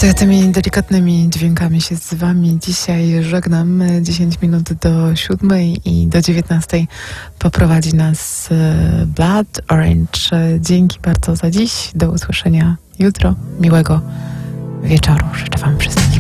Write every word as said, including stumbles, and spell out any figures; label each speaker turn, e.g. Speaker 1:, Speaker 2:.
Speaker 1: To ja tymi delikatnymi dźwiękami się z wami dzisiaj żegnam. dziesięć minut do siódmej i do dziewiętnastej poprowadzi nas Blood Orange. Dzięki bardzo za dziś. Do usłyszenia jutro. Miłego wieczoru życzę wam wszystkim.